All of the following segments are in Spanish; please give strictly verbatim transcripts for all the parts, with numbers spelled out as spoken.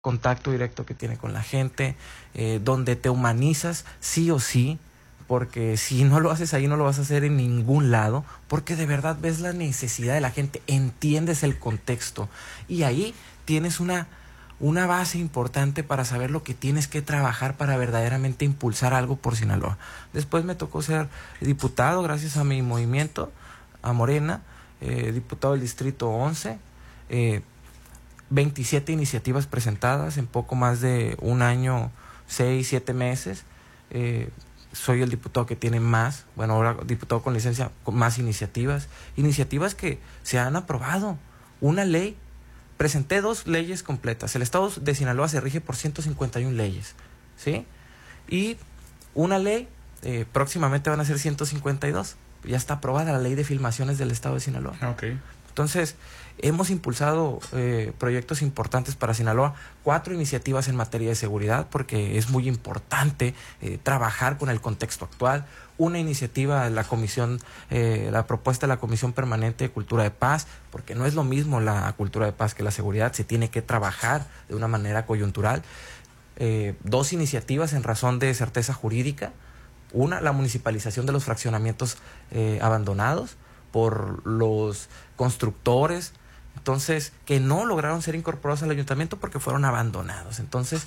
contacto directo que tiene con la gente, eh, donde te humanizas sí o sí, porque si no lo haces ahí no lo vas a hacer en ningún lado, porque de verdad ves la necesidad de la gente, entiendes el contexto y ahí tienes una, una base importante para saber lo que tienes que trabajar para verdaderamente impulsar algo por Sinaloa. Después me tocó ser diputado gracias a mi movimiento, a Morena, eh, diputado del Distrito once, eh, veintisiete iniciativas presentadas en poco más de un año, seis, siete meses. Eh, soy el diputado que tiene más, bueno, ahora diputado con licencia, con más iniciativas. Iniciativas que se han aprobado. Una ley, presenté dos leyes completas. El Estado de Sinaloa se rige por ciento cincuenta y una leyes, ¿sí? Y una ley, eh, próximamente van a ser ciento cincuenta y dos. Ya está aprobada la ley de filmaciones del Estado de Sinaloa. Okay. Entonces, hemos impulsado eh, proyectos importantes para Sinaloa, cuatro iniciativas en materia de seguridad, porque es muy importante eh, trabajar con el contexto actual. Una iniciativa, la comisión, eh, la propuesta de la Comisión Permanente de Cultura de Paz, porque no es lo mismo la cultura de paz que la seguridad, se tiene que trabajar de una manera coyuntural. Eh, dos iniciativas en razón de certeza jurídica. Una, la municipalización de los fraccionamientos eh, abandonados por los constructores, entonces, que no lograron ser incorporados al ayuntamiento porque fueron abandonados. Entonces,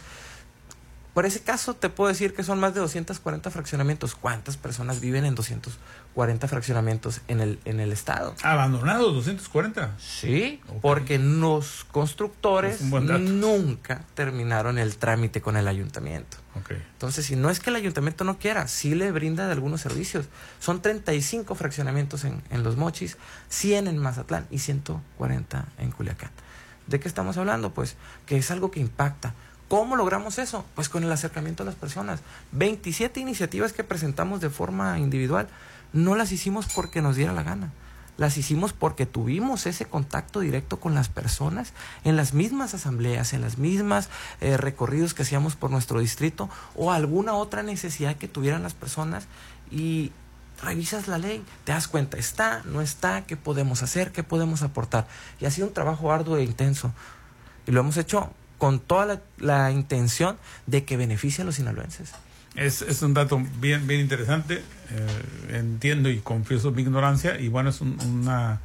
por ese caso te puedo decir que son más de doscientos cuarenta fraccionamientos. ¿Cuántas personas viven en doscientos cuarenta fraccionamientos en el, en el estado? ¿Abandonados doscientos cuarenta? Sí, okay. Porque los constructores nunca terminaron el trámite con el ayuntamiento. Okay. Entonces, si no es que el ayuntamiento no quiera, sí le brinda de algunos servicios. Son treinta y cinco fraccionamientos en, en Los Mochis, cien en Mazatlán y ciento cuarenta en Culiacán. ¿De qué estamos hablando? Pues que es algo que impacta. ¿Cómo logramos eso? Pues con el acercamiento a las personas. veintisiete iniciativas que presentamos de forma individual, no las hicimos porque nos diera la gana. Las hicimos porque tuvimos ese contacto directo con las personas en las mismas asambleas, en las mismas eh, recorridos que hacíamos por nuestro distrito o alguna otra necesidad que tuvieran las personas y revisas la ley, te das cuenta, está, no está, qué podemos hacer, qué podemos aportar. Y ha sido un trabajo arduo e intenso y lo hemos hecho con toda la, la intención de que beneficie a los sinaloenses. Es, es un dato bien bien interesante, eh, entiendo y confieso mi ignorancia, y bueno, es un, una,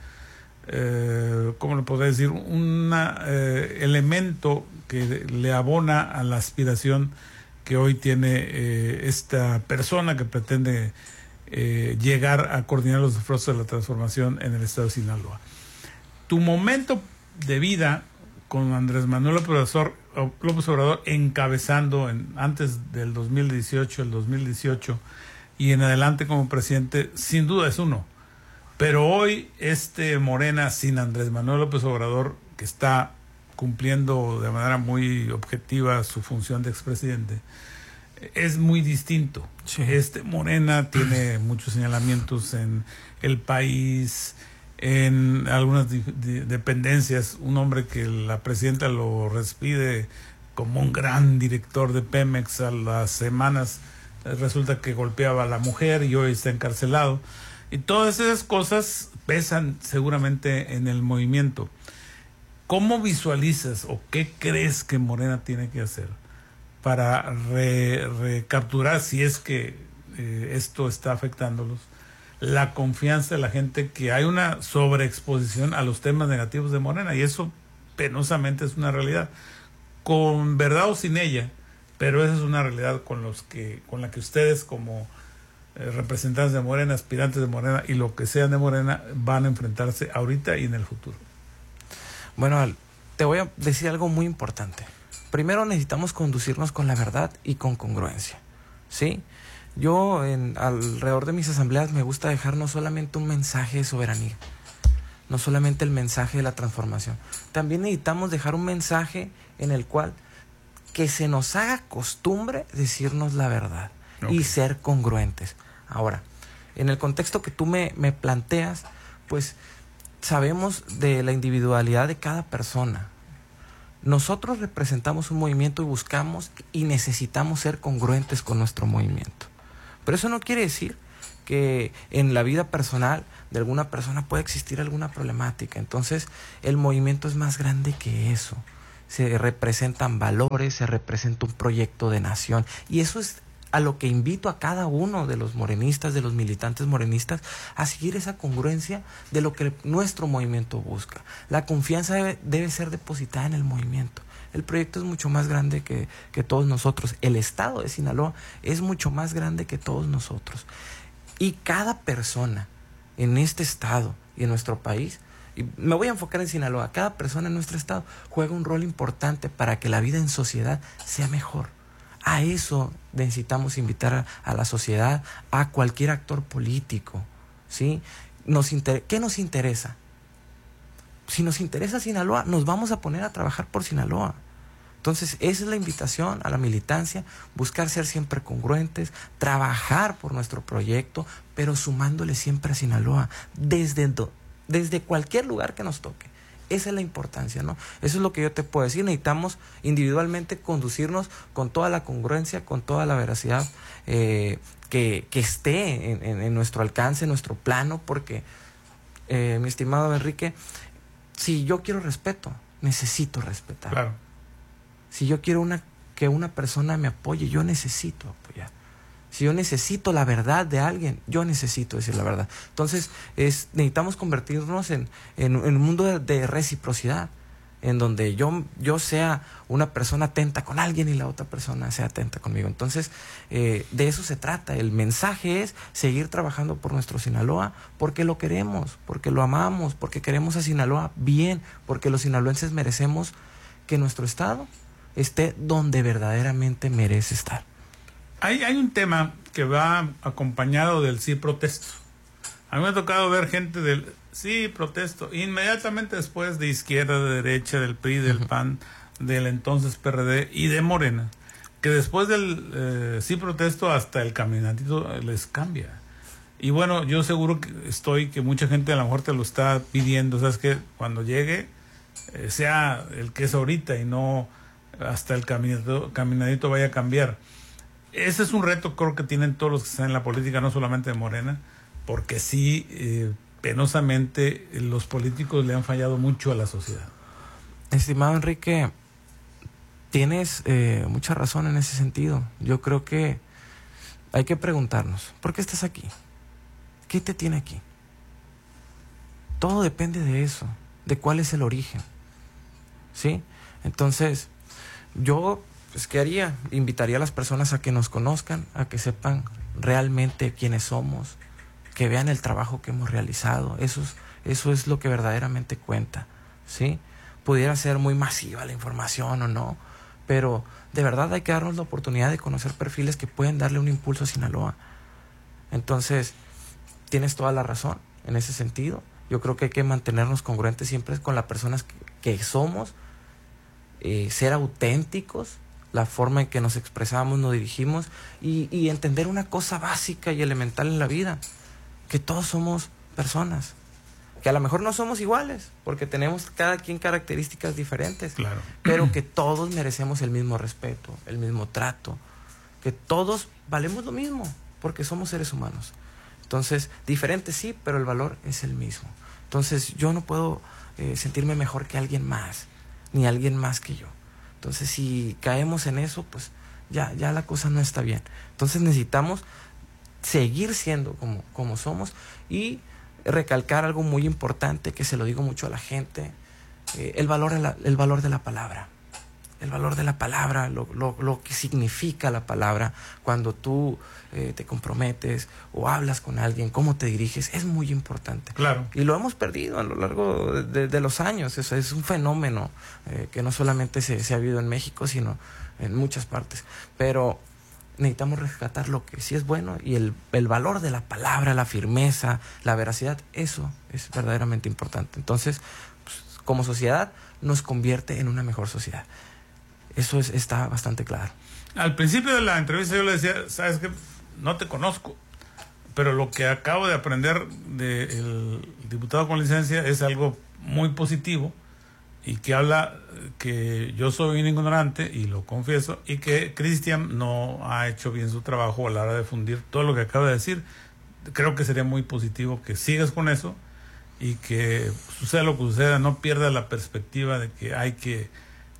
eh, ¿cómo le podría decir? Un eh, elemento que le abona a la aspiración que hoy tiene eh, esta persona que pretende eh, llegar a coordinar los esfuerzos de la transformación en el estado de Sinaloa. Tu momento de vida con Andrés Manuel López Obrador, López Obrador encabezando en, antes del dos mil dieciocho, el dos mil dieciocho y en adelante como presidente, sin duda es uno. Pero hoy este Morena sin Andrés Manuel López Obrador, que está cumpliendo de manera muy objetiva su función de expresidente, es muy distinto. Sí. Este Morena tiene muchos señalamientos en el país, en algunas di- di- dependencias, un hombre que la presidenta lo despide como un gran director de Pemex, a las semanas eh, resulta que golpeaba a la mujer y hoy está encarcelado, y todas esas cosas pesan seguramente en el movimiento. ¿Cómo visualizas o qué crees que Morena tiene que hacer para re- recapturar, si es que eh, esto está afectándolos, la confianza de la gente, que hay una sobreexposición a los temas negativos de Morena? Y eso penosamente es una realidad, con verdad o sin ella, pero esa es una realidad con los que con la que ustedes como eh, representantes de Morena, aspirantes de Morena y lo que sean de Morena van a enfrentarse ahorita y en el futuro. Bueno, te voy a decir algo muy importante. Primero necesitamos conducirnos con la verdad y con congruencia, ¿sí? Yo en, alrededor de mis asambleas me gusta dejar no solamente un mensaje de soberanía, no solamente el mensaje de la transformación. También necesitamos dejar un mensaje en el cual que se nos haga costumbre decirnos la verdad, okay, y ser congruentes. Ahora, en el contexto que tú me, me planteas, pues sabemos de la individualidad de cada persona. Nosotros representamos un movimiento y buscamos y necesitamos ser congruentes con nuestro movimiento. Pero eso no quiere decir que en la vida personal de alguna persona pueda existir alguna problemática. Entonces, el movimiento es más grande que eso. se representan valores, se representa un proyecto de nación. Y eso es a lo que invito a cada uno de los morenistas, de los militantes morenistas, a seguir esa congruencia de lo que nuestro movimiento busca. La confianza debe, debe ser depositada en el movimiento. El proyecto es mucho más grande que, que todos nosotros. El estado de Sinaloa es mucho más grande que todos nosotros. Y cada persona en este estado y en nuestro país, y me voy a enfocar en Sinaloa, cada persona en nuestro estado juega un rol importante para que la vida en sociedad sea mejor. A eso necesitamos invitar a, a la sociedad, a cualquier actor político, ¿sí? Nos inter- ¿Qué nos interesa? Si nos interesa Sinaloa, nos vamos a poner a trabajar por Sinaloa. Entonces, esa es la invitación a la militancia, buscar ser siempre congruentes, trabajar por nuestro proyecto, pero sumándole siempre a Sinaloa, desde, desde cualquier lugar que nos toque. Esa es la importancia, ¿no? Eso es lo que yo te puedo decir. Necesitamos individualmente conducirnos con toda la congruencia, con toda la veracidad eh, que, que esté en, en, en nuestro alcance, en nuestro plano, porque, eh, mi estimado Enrique, si yo quiero respeto, necesito respetar. Claro. Si yo quiero una, que una persona me apoye, yo necesito apoyar. Si yo necesito la verdad de alguien, yo necesito decir la verdad. Entonces, es, necesitamos convertirnos en, en, en un mundo de, de reciprocidad, en donde yo, yo sea una persona atenta con alguien y la otra persona sea atenta conmigo. Entonces, eh, de eso se trata. El mensaje es seguir trabajando por nuestro Sinaloa, porque lo queremos, porque lo amamos, porque queremos a Sinaloa bien, porque los sinaloenses merecemos que nuestro estado esté donde verdaderamente merece estar. Hay, hay un tema que va acompañado del sí protesto. A mí me ha tocado ver gente del sí protesto, inmediatamente después de izquierda, de derecha, del P R I, del uh-huh. P A N, del entonces P R D y de Morena, que después del eh, sí protesto hasta el caminatito les cambia. Y bueno, yo seguro que estoy que mucha gente a lo mejor te lo está pidiendo, ¿sabes qué? Cuando llegue, eh, sea el que es ahorita y no hasta el caminatito, caminadito vaya a cambiar. Ese es un reto, creo que tienen todos los que están en la política, no solamente de Morena, porque sí, eh, penosamente, los políticos le han fallado mucho a la sociedad. Estimado Enrique, tienes eh, mucha razón en ese sentido. Yo creo que hay que preguntarnos, ¿por qué estás aquí? ¿Qué te tiene aquí? Todo depende de eso, de cuál es el origen, ¿sí? Entonces, yo... Pues, ¿qué haría? Invitaría a las personas a que nos conozcan, a que sepan realmente quiénes somos, que vean el trabajo que hemos realizado. Eso es, eso es lo que verdaderamente cuenta, ¿sí? Pudiera ser muy masiva la información o no, pero de verdad hay que darnos la oportunidad de conocer perfiles que pueden darle un impulso a Sinaloa. Entonces, tienes toda la razón en ese sentido. Yo creo que hay que mantenernos congruentes siempre con las personas que, que somos, eh, ser auténticos, la forma en que nos expresamos, nos dirigimos y, y entender una cosa básica y elemental en la vida, que todos somos personas, que a lo mejor no somos iguales, porque tenemos cada quien características diferentes, claro, pero que todos merecemos el mismo respeto, el mismo trato, que todos valemos lo mismo, porque somos seres humanos. Entonces, diferentes sí, pero el valor es el mismo. Entonces, yo no puedo eh, sentirme mejor que alguien más, ni alguien más que yo. Entonces, si caemos en eso, pues ya, ya la cosa no está bien. Entonces, necesitamos seguir siendo como, como somos y recalcar algo muy importante que se lo digo mucho a la gente, eh, el, valor de la, el valor de la palabra. El valor de la palabra, lo, lo, lo que significa la palabra cuando tú eh, te comprometes o hablas con alguien, cómo te diriges, es muy importante. Claro. Y lo hemos perdido a lo largo de, de, de los años. Eso es un fenómeno eh, que no solamente se, se ha habido en México, sino en muchas partes. Pero necesitamos rescatar lo que sí es bueno y el, el valor de la palabra, la firmeza, la veracidad, eso es verdaderamente importante. Entonces, pues, como sociedad, nos convierte en una mejor sociedad. Eso es, está bastante claro. Al principio de la entrevista yo le decía, sabes que no te conozco, pero lo que acabo de aprender del diputado con licencia es algo muy positivo y que habla que yo soy un ignorante, y lo confieso, y que Cristian no ha hecho bien su trabajo a la hora de difundir todo lo que acaba de decir. Creo que sería muy positivo que sigas con eso y que suceda lo que suceda, no pierdas la perspectiva de que hay que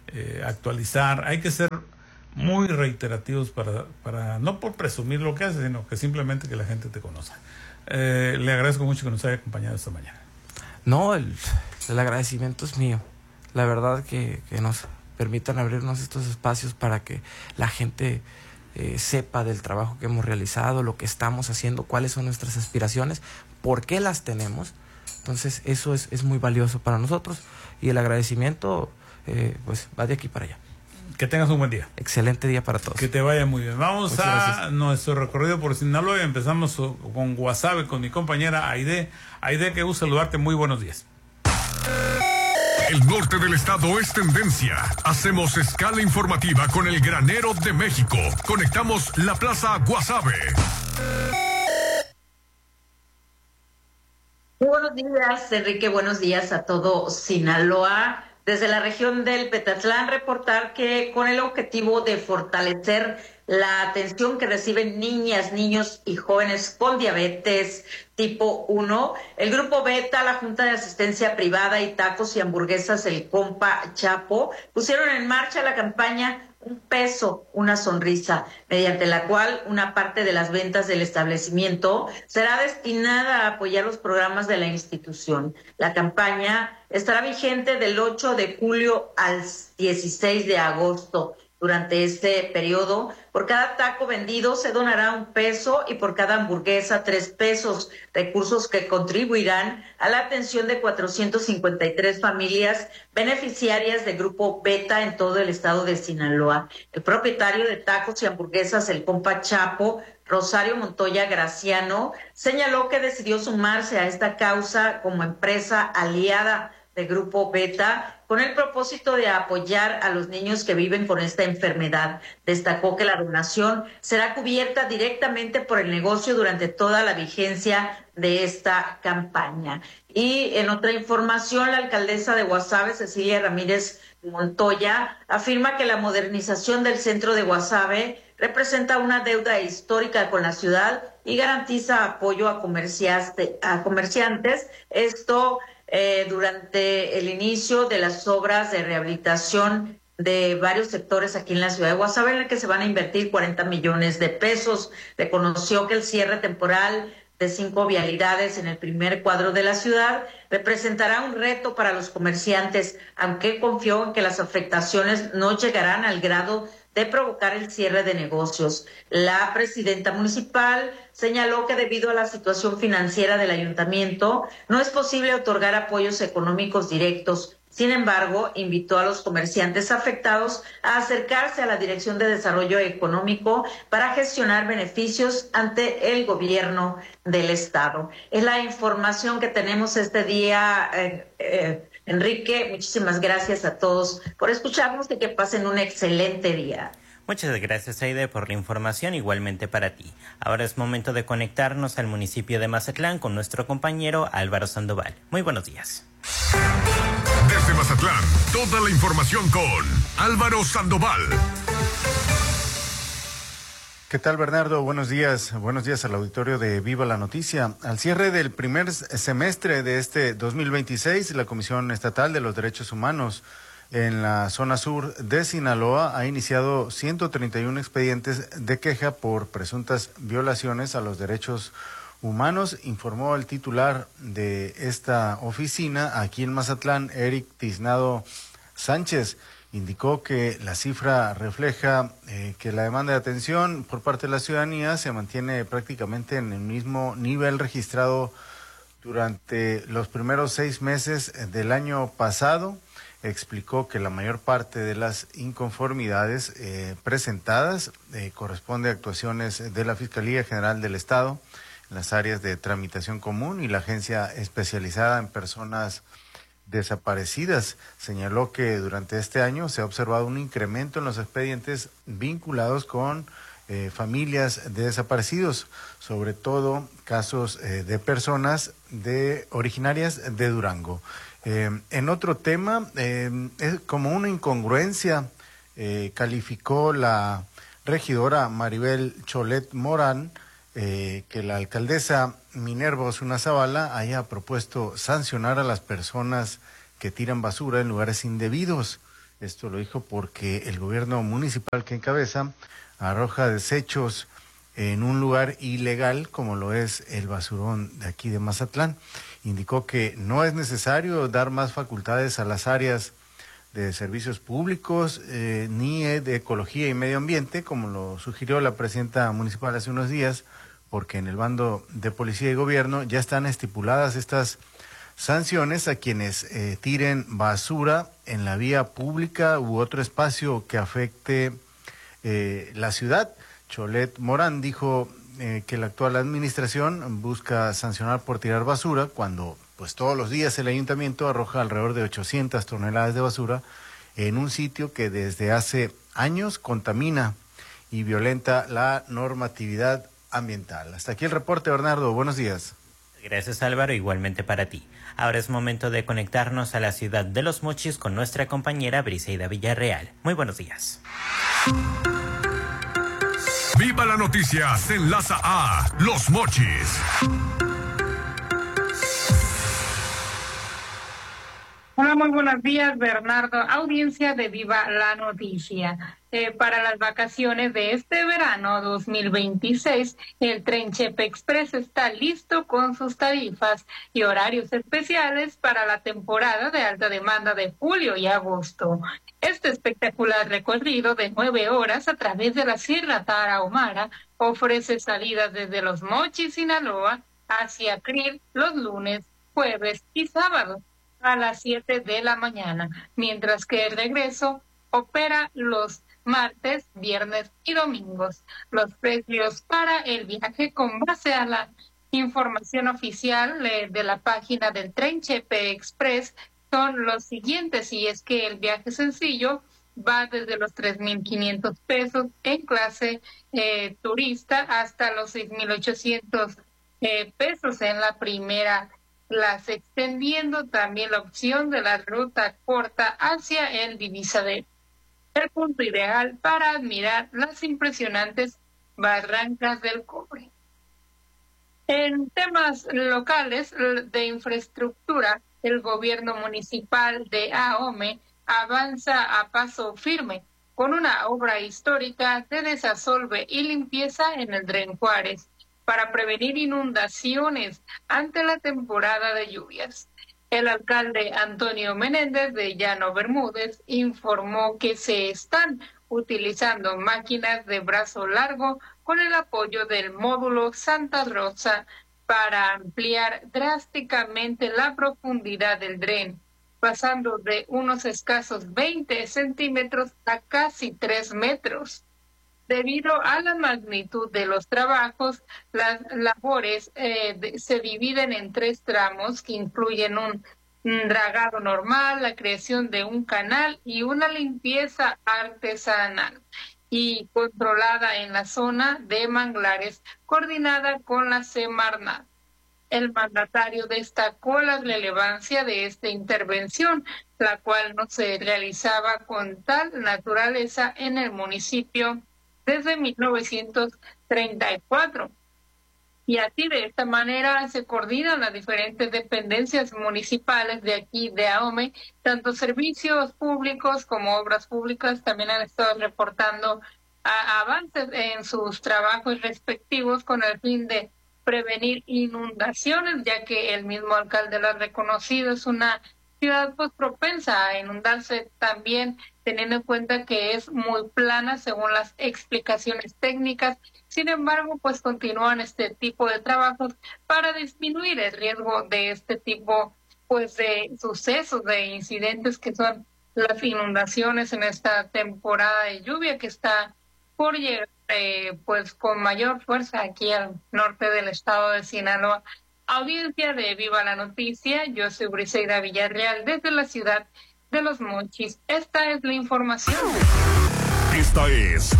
eh, actualizar. Hay que ser muy reiterativos para, para, no por presumir lo que hace, sino que simplemente que la gente te conozca. Eh, le agradezco mucho que nos haya acompañado esta mañana. No, el, el agradecimiento es mío. La verdad que, que nos permitan abrirnos estos espacios para que la gente eh, sepa del trabajo que hemos realizado, lo que estamos haciendo, cuáles son nuestras aspiraciones, por qué las tenemos. Entonces eso es, es muy valioso para nosotros y el agradecimiento eh, pues va de aquí para allá. Que tengas un buen día. Excelente día para todos. Que te vaya muy bien. Vamos Muchas a gracias. nuestro recorrido por Sinaloa. Empezamos con Guasave, con mi compañera Aide. Aide, qué gusto saludarte. Muy buenos días. El norte del estado es tendencia. Hacemos escala informativa con el granero de México. Conectamos la Plaza Guasave. Muy buenos días, Enrique. Buenos días a todo Sinaloa. Desde la región del Petatlán, reportar que con el objetivo de fortalecer la atención que reciben niñas, niños y jóvenes con diabetes tipo uno, el Grupo Beta, la Junta de Asistencia Privada y Tacos y Hamburguesas, el Compa Chapo, pusieron en marcha la campaña Un peso, una sonrisa, mediante la cual una parte de las ventas del establecimiento será destinada a apoyar los programas de la institución. La campaña estará vigente del ocho de julio al dieciséis de agosto. Durante este periodo, por cada taco vendido se donará un peso y por cada hamburguesa tres pesos, recursos que contribuirán a la atención de cuatrocientas cincuenta y tres familias beneficiarias del Grupo Beta en todo el estado de Sinaloa. El propietario de Tacos y Hamburguesas, el Compa Chapo, Rosario Montoya Graciano, señaló que decidió sumarse a esta causa como empresa aliada del Grupo Beta con el propósito de apoyar a los niños que viven con esta enfermedad. Destacó que la donación será cubierta directamente por el negocio durante toda la vigencia de esta campaña. Y en otra información, la alcaldesa de Guasave, Cecilia Ramírez Montoya, afirma que la modernización del centro de Guasave representa una deuda histórica con la ciudad y garantiza apoyo a, a comerciantes. Esto Eh, durante el inicio de las obras de rehabilitación de varios sectores aquí en la ciudad de Guasave, en el que se van a invertir cuarenta millones de pesos. Reconoció que el cierre temporal de cinco vialidades en el primer cuadro de la ciudad representará un reto para los comerciantes, aunque confió en que las afectaciones no llegarán al grado de provocar el cierre de negocios. La presidenta municipal señaló que debido a la situación financiera del ayuntamiento no es posible otorgar apoyos económicos directos. Sin embargo, invitó a los comerciantes afectados a acercarse a la Dirección de Desarrollo Económico para gestionar beneficios ante el gobierno del estado. Es la información que tenemos este día, eh, eh, Enrique. Muchísimas gracias a todos por escucharnos y que pasen un excelente día. Muchas gracias, Aide, por la información, igualmente para ti. Ahora es momento de conectarnos al municipio de Mazatlán con nuestro compañero Álvaro Sandoval. Muy buenos días. Desde Mazatlán, toda la información con Álvaro Sandoval. ¿Qué tal, Bernardo? Buenos días. Buenos días al auditorio de Viva la Noticia. Al cierre del primer semestre de este dos mil veintiséis, la Comisión Estatal de los Derechos Humanos en la zona sur de Sinaloa ha iniciado ciento treinta y uno expedientes de queja por presuntas violaciones a los derechos humanos, informó el titular de esta oficina aquí en Mazatlán, Eric Tiznado Sánchez. Indicó que la cifra refleja eh, que la demanda de atención por parte de la ciudadanía se mantiene prácticamente en el mismo nivel registrado durante los primeros seis meses del año pasado. Explicó que la mayor parte de las inconformidades eh, presentadas eh, corresponde a actuaciones de la Fiscalía General del Estado en las áreas de tramitación común y la Agencia Especializada en Personas Desaparecidas. Señaló que durante este año se ha observado un incremento en los expedientes vinculados con eh, familias de desaparecidos, sobre todo casos eh, de personas de originarias de Durango. Eh, en otro tema, eh, es como una incongruencia, eh, calificó la regidora Maribel Cholet Morán eh, que la alcaldesa Minerva Osuna Zavala haya propuesto sancionar a las personas que tiran basura en lugares indebidos. Esto lo dijo porque el gobierno municipal que encabeza arroja desechos en un lugar ilegal como lo es el basurón de aquí de Mazatlán. Indicó que no es necesario dar más facultades a las áreas de servicios públicos eh, ni de ecología y medio ambiente, como lo sugirió la presidenta municipal hace unos días, porque en el bando de policía y gobierno ya están estipuladas estas sanciones a quienes eh, tiren basura en la vía pública u otro espacio que afecte eh, la ciudad. Cholet Morán dijo eh, que la actual administración busca sancionar por tirar basura cuando pues todos los días el ayuntamiento arroja alrededor de ochocientas toneladas de basura en un sitio que desde hace años contamina y violenta la normatividad ambiental. Hasta aquí el reporte, Bernardo. Buenos días. Gracias, Álvaro, igualmente para ti. Ahora es momento de conectarnos a la ciudad de Los Mochis con nuestra compañera Briseida Villarreal. Muy buenos días. Viva la noticia se enlaza a Los Mochis. Hola, muy buenos días, Bernardo. Audiencia de Viva la Noticia. Eh, para las vacaciones de este verano dos mil veintiséis, el tren Chepe Express está listo con sus tarifas y horarios especiales para la temporada de alta demanda de julio y agosto. Este espectacular recorrido de nueve horas a través de la Sierra Tarahumara ofrece salidas desde Los Mochis, Sinaloa, hacia Krill los lunes, jueves y sábados a las siete de la mañana, mientras que el regreso opera los martes, viernes y domingos. Los precios para el viaje con base a la información oficial de, de la página del tren Chepe Express son los siguientes, y es que el viaje sencillo va desde los tres mil quinientos pesos en clase eh, turista hasta los seis mil ochocientos eh, pesos en la primera clase, extendiendo también la opción de la ruta corta hacia el Divisadero. El punto ideal para admirar las impresionantes barrancas del Cobre. En temas locales de infraestructura, el gobierno municipal de Ahome avanza a paso firme con una obra histórica de desasolve y limpieza en el Dren Juárez para prevenir inundaciones ante la temporada de lluvias. El alcalde Antonio Menéndez de Llano Bermúdez informó que se están utilizando máquinas de brazo largo con el apoyo del módulo Santa Rosa para ampliar drásticamente la profundidad del dren, pasando de unos escasos veinte centímetros a casi tres metros. Debido a la magnitud de los trabajos, las labores eh, de, se dividen en tres tramos que incluyen un, un dragado normal, la creación de un canal y una limpieza artesanal y controlada en la zona de manglares, coordinada con la Semarnat. El mandatario destacó la relevancia de esta intervención, la cual no se realizaba con tal naturaleza en el municipio desde mil novecientos treinta y cuatro. Y así, de esta manera, se coordinan las diferentes dependencias municipales de aquí, de Ahome, tanto servicios públicos como obras públicas. También han estado reportando a, avances en sus trabajos respectivos con el fin de prevenir inundaciones, ya que el mismo alcalde lo ha reconocido, es una ciudad pues propensa a inundarse, también teniendo en cuenta que es muy plana según las explicaciones técnicas. Sin embargo, pues continúan este tipo de trabajos para disminuir el riesgo de este tipo pues de sucesos, de incidentes que son las inundaciones en esta temporada de lluvia que está por llegar eh, pues con mayor fuerza aquí al norte del estado de Sinaloa. Audiencia de Viva la Noticia, yo soy Briseida Villarreal desde la ciudad de Los Mochis. Esta es la información. Esta es...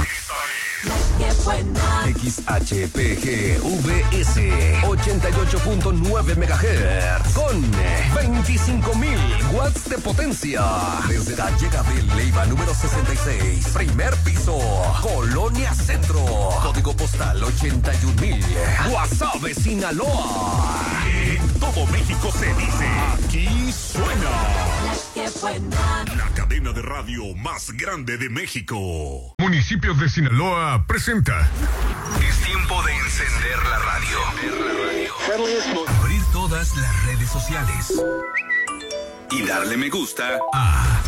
X H P G V S ochenta y ocho punto nueve megahertz con veinticinco mil watts de potencia. Desde la llegada de Leiva número sesenta y seis, primer piso, Colonia Centro, código postal ochenta y un mil, Guasave, Sinaloa. En todo México se dice, aquí suena La cadena de radio más grande de México. Municipios de Sinaloa presenta. Es tiempo de encender la radio. Abrir todas las redes sociales. Y darle me gusta a